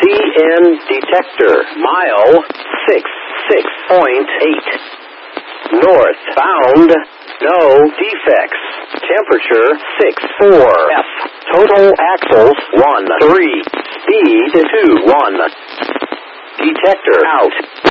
CN detector. Mile 66.8. Northbound. No defects. Temperature 64. F. Total axles 13. Speed 21. Detector out.